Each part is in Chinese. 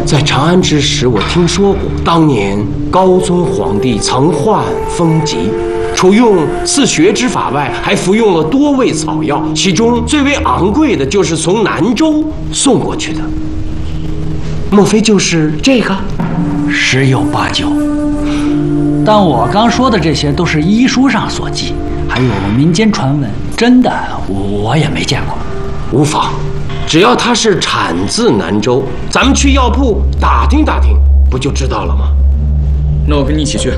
在长安之时，我听说过，当年高宗皇帝曾患风疾，除用赐血之法外，还服用了多味草药，其中最为昂贵的就是从南州送过去的。莫非就是这个？ 十有八九。但我刚说的这些都是医书上所记，还有民间传闻，真的我也没见过。 无妨，只要它是产自南州，咱们去药铺打听打听，不就知道了吗？ 那我跟你一起去。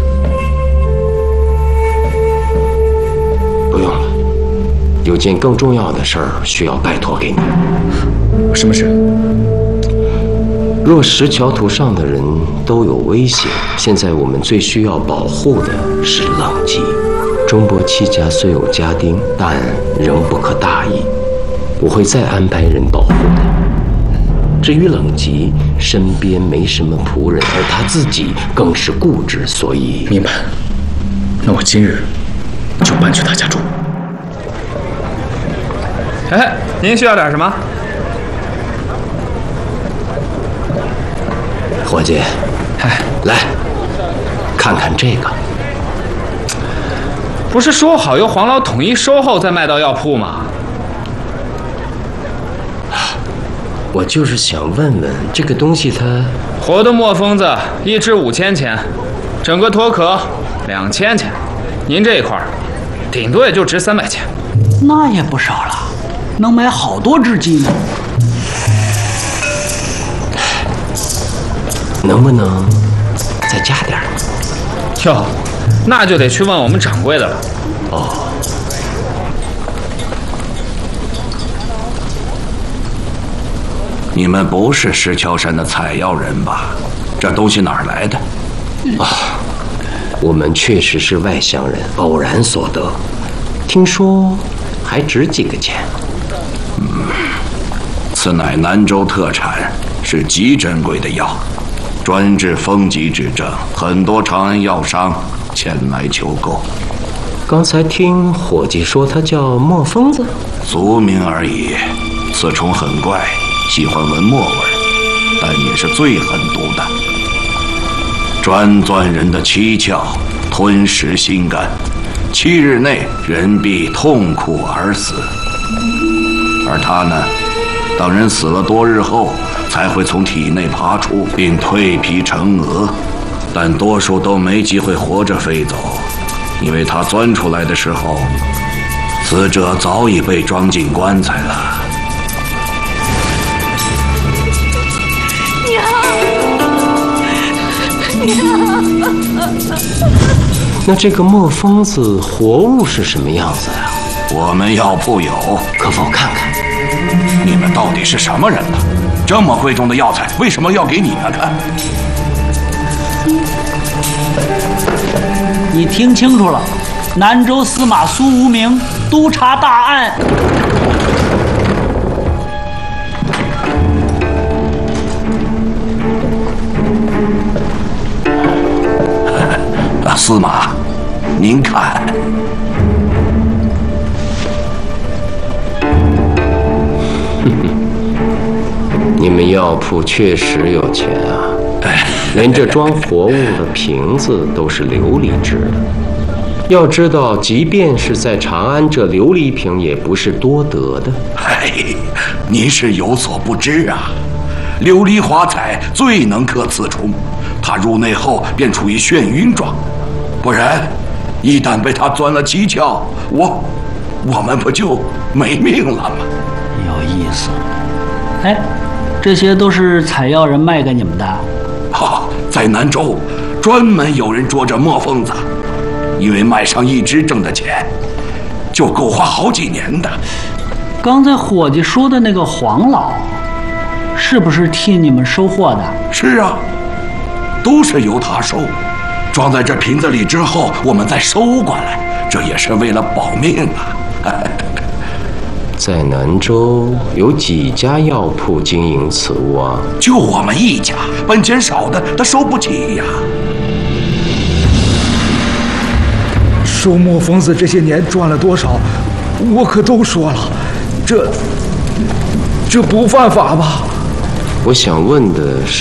不用了，有件更重要的事儿需要拜托给你。 什么事？ 若石桥图上的人都有危险，现在我们最需要保护的是冷吉。钟伯戚家虽有家丁，但仍不可大意，我会再安排人保护他。至于冷吉，身边没什么仆人，而他自己更是固执，所以…… 明白。那我今日就搬去他家住。哎，您需要点什么？ 伙计，来看看这个。 不是说好由黄老统一收后再卖到药铺吗？ 我就是想问问，这个东西它…… 活的墨疯子一只5000钱，整个脱壳2000钱，您这一块顶多也就值300钱。 那也不少了，能买好多只鸡呢。 能不能再加点儿？ 哟，那就得去问我们掌柜的了。 哦， 你们不是石桥山的采药人吧？这东西哪儿来的？ 我们确实是外乡人，偶然所得，听说还值几个钱。 此乃南州特产，是极珍贵的药。专治风疾之症，很多长安药商前来求购。 刚才听伙计说它叫墨疯子， 俗名而已。此虫很怪，喜欢闻墨味，但也是最狠毒的，专钻人的七窍，吞食心肝，7日内人必痛苦而死。而它呢，当人死了多日后，才会从体内爬出，并蜕皮成蛾，但多数都没机会活着飞走，因为它钻出来的时候，死者早已被装进棺材了。 娘，那这个墨疯子活物是什么样子呀？ 我们药铺有， 可否看看？ 你们到底是什么人呢？这么贵重的药材，为什么要给你们看？ 你听清楚了，南州司马苏无名督察大案。 司马，您看。 你们药铺确实有钱啊，连这装活物的瓶子都是琉璃制的。要知道，即便是在长安，这琉璃瓶也不是多得的。 您是有所不知啊，琉璃华彩最能克刺虫，它入内后便处于眩晕状，不然一旦被它钻了七窍，我们不就没命了吗？ 有意思。哎，这些都是采药人卖给你们的？ 在南州专门有人捉着墨疯子，因为卖上一只挣的钱就够花好几年的。 刚才伙计说的那个黄老，是不是替你们收货的？ 是啊，都是由他收，装在这瓶子里之后，我们再收过来，这也是为了保命啊。 在南州有几家药铺经营此物啊？ 就我们一家，本钱少的他收不起呀。 收墨疯子这些年赚了多少，我可都说了，这不犯法吧？ 我想问的是。